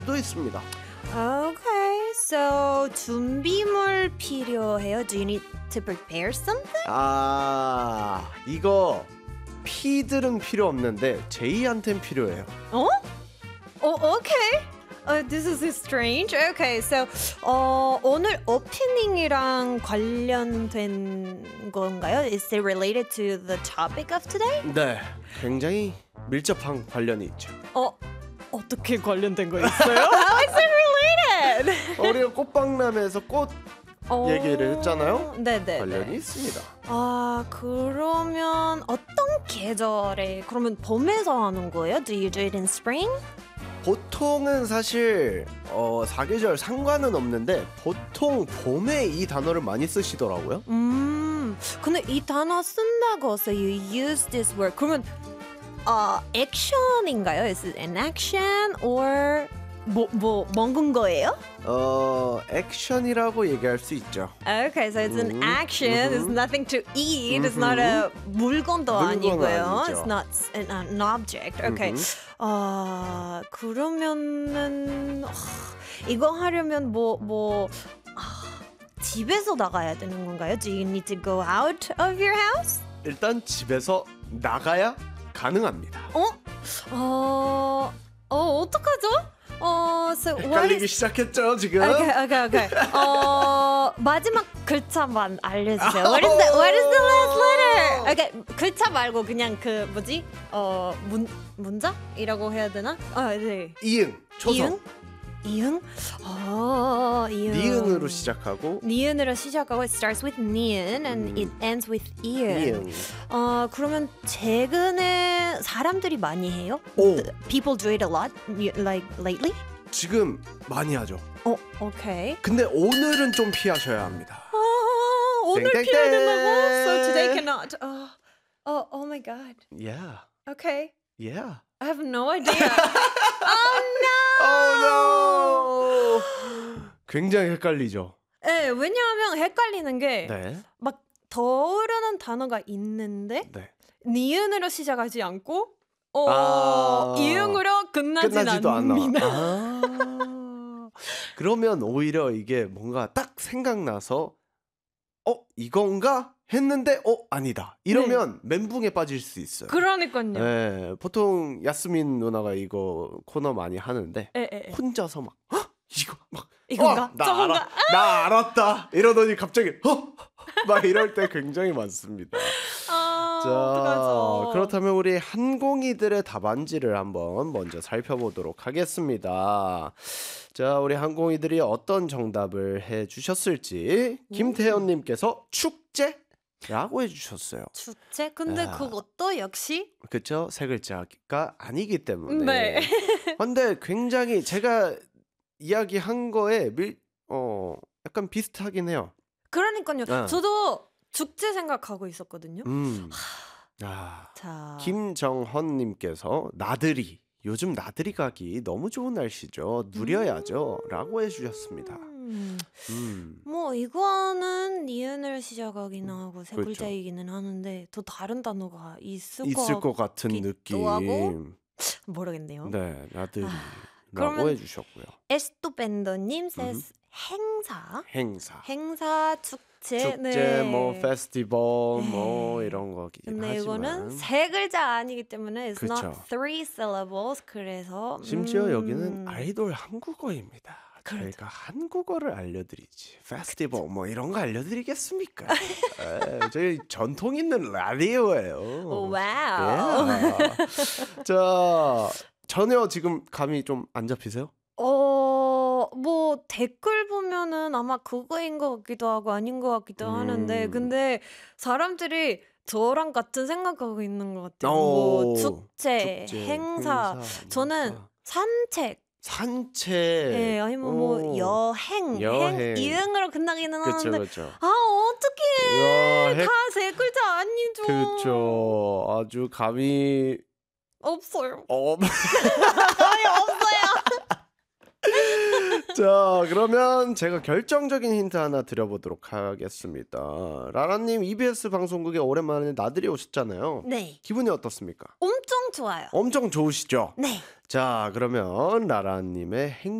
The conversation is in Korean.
또 있습니다. Okay, so 준비물 필요해요? Do you need to prepare something? 이거 P들은 필요 없는데 J한텐 필요해요. 어? Okay. This is strange. Okay, so 오늘 오프닝이랑 관련된 건가요? Is it related to the topic of today? 네, 굉장히 밀접한 관련이 있죠. 어떻게 관련된 거 있어요? How is it related? 우리가 꽃박람회에서 꽃 얘기를 했잖아요. 네네. 관련이 있습니다. 그러면 어떤 계절에? 그러면 봄에서 하는 거예요? Do you do it in spring? 보통은 사실 사계절 상관은 없는데 보통 봄에 이 단어를 많이 쓰시더라고요. 근데 이 단어 쓴다고 so you use this word. 그러면 action인가요? Is it an action or 먹은 거예요? 액션이라고 얘기할 수 있죠. Okay, so it's an action. It's nothing to eat. It's not a 물건도 아니고요. 아니죠. It's not an object. Okay. 그러면은 이거 하려면 집에서 나가야 되는 건가요? Do you need to go out of your house? 일단 집에서 나가야 가능합니다. 어떡하죠? So what 헷갈리기 is... 시작했죠 지금. Okay. 마지막 글자만 알려주세요. What is the last letter? Okay, 글자 말고 그냥 그 뭐지? 문자이라고 해야 되나? 네. 이응, 초성. 이응? 이응. 니은으로 시작하고. 니은으로 시작하고 it starts with 니은 and it ends with 이응. 그러면 최근에 사람들이 많이 해요? People do it a lot, like lately? 지금 많이 하죠. Okay. 근데 오늘은 좀 피하셔야 합니다. 오늘 땡땡땡. 피해야 된다고? So today cannot. Oh my god. Yeah. Okay. Yeah. I have no idea. Oh no. 굉장히 헷갈리죠. 네, 왜냐하면 헷갈리는 게 막 네. 떠오르는 단어가 있는데 네. 니은으로 시작하지 않고 이응으로 끝나지도 않습니다. 그러면 오히려 이게 뭔가 딱 생각나서 이건가 했는데 아니다 이러면 멘붕에 빠질 수 있어요. 그러니까요. 네, 보통 야스민 누나가 이거 코너 많이 하는데 혼자서 막 이거 막 이건가? 저건가? 나 알았다 이러더니 갑자기 막 이럴 때 굉장히 많습니다. 자, 어떡하죠? 그렇다면 우리 한공이들의 답안지를 한번 먼저 살펴보도록 하겠습니다. 자, 우리 한공이들이 어떤 정답을 해주셨을지 김태현님께서 축제라고 해주셨어요. 축제? 근데 그것도 역시 그렇죠? 세 글자가 아니기 때문에. 네. 근데 굉장히 제가 이야기한 거에 약간 비슷하긴 해요. 그러니까요. 저도 축제 생각하고 있었거든요. 자, 김정헌님께서 나들이 요즘 나들이 가기 너무 좋은 날씨죠. 누려야죠. 라고 해주셨습니다. 뭐 이거는 니은을 시작하기는 하고 세 그렇죠. 글자이기는 하는데 또 다른 단어가 있을 것 같은 느낌. 하고 모르겠네요. 네, 나들이라고 그러면 해주셨고요. 에스토벤더님 says 행사 축제 뭐 페스티벌 뭐 이런 거긴 근데 하지만 이거는 세 글자 아니기 때문에 it's 그쵸. not three syllables. 그래서 심지어 여기는 아이돌 한국어입니다. 저희가 한국어를 알려드리지 페스티벌 뭐 이런 거 알려드리겠습니까? 저희 전통 있는 라디오예요. 와우. 자, 전혀 지금 감이 좀 안 잡히세요? 뭐 댓글 보면은 아마 그거인 것 같기도 하고 아닌 것 같기도 하는데 근데 사람들이 저랑 같은 생각하고 있는 것 같아요. 뭐 축제, 행사. 저는 산책. 네, 아니면 뭐 여행. 이응으로 끝나기는 하는데 그렇죠. 어떡해. 다 세 글자 아니죠. 그렇죠. 아주 감이 없어요. 아니, 없어요. 자, 그러면 제가 결정적인 힌트 하나 드려보도록 하겠습니다. 라라님 EBS 방송국에 오랜만에 나들이 오셨잖아요. 네. 기분이 어떻습니까? 엄청 좋아요. 엄청 좋으시죠? 네. 자, 그러면 라라님의